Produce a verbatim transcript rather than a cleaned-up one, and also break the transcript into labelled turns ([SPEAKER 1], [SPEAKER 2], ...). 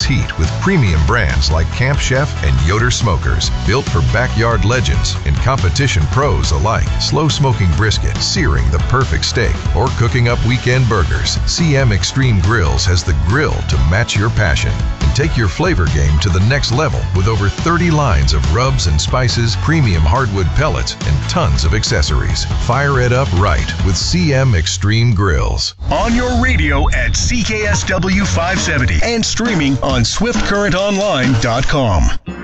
[SPEAKER 1] heat with premium brands like Camp Chef and Yoder Smokers, built for backyard legends and competition pros alike. Slow smoking brisket, searing the perfect steak, or cooking up weekend burgers, C M Extreme Grills has the grill to match your passion. And take your flavor game to the next level with over thirty lines of rubs and spices, premium hardwood pellets, and tons of accessories. Fire it up right with C M Extreme Grills.
[SPEAKER 2] On your radio at C K S W five seventy and streaming on swift current online dot com.